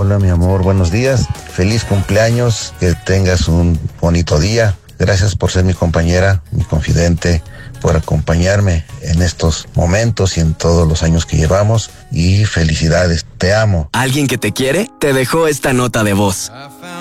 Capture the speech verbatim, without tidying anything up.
Hola, mi amor, buenos días. Feliz cumpleaños, que tengas un bonito día. Gracias por ser mi compañera, mi confidente, por acompañarme en estos momentos y en todos los años que llevamos. Y felicidades, te amo. Alguien que te quiere te dejó esta nota de voz.